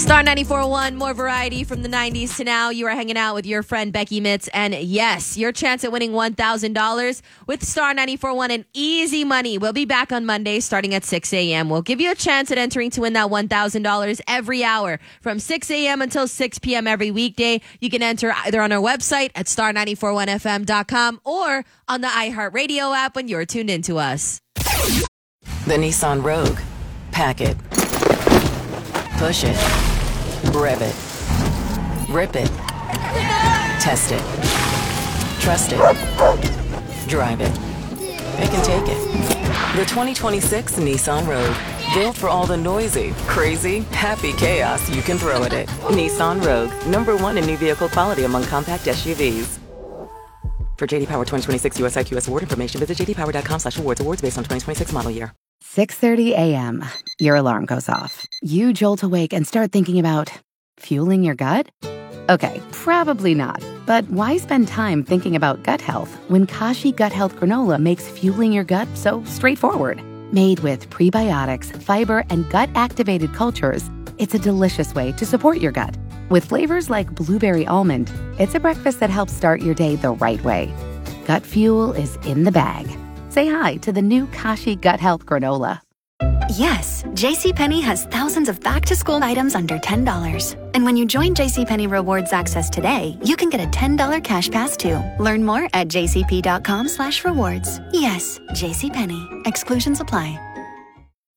Star 94.1, more variety from the 90s to now. You are hanging out with your friend Becky Mitz. And yes, your chance at winning $1,000 with Star 94.1 and easy money. We'll be back on Monday starting at 6 a.m. We'll give you a chance at entering to win that $1,000 every hour from 6 a.m. until 6 p.m. every weekday. You can enter either on our website at star941fm.com or on the iHeartRadio app when you're tuned into us. The Nissan Rogue. Pack it. Push it. Rev it. Rip it. Test it. Trust it. Drive it. It can take it. The 2026 Nissan Rogue. Built for all the noisy, crazy, happy chaos you can throw at it. Nissan Rogue. #1 in new vehicle quality among compact SUVs. For JD Power 2026 US IQS award information, visit jdpower.com/awards. Awards based on 2026 model year. 6:30 a.m. Your alarm goes off. You jolt awake and start thinking about fueling your gut? Okay, probably not. But why spend time thinking about gut health when Kashi Gut Health Granola makes fueling your gut so straightforward? Made with prebiotics, fiber, and gut-activated cultures, it's a delicious way to support your gut. With flavors like blueberry almond, it's a breakfast that helps start your day the right way. Gut fuel is in the bag. Say hi to the new Kashi Gut Health Granola. Yes, JCPenney has thousands of back-to-school items under $10. And when you join JCPenney Rewards Access today, you can get a $10 cash pass too. Learn more at jcp.com/rewards. Yes, JCPenney. Exclusions apply.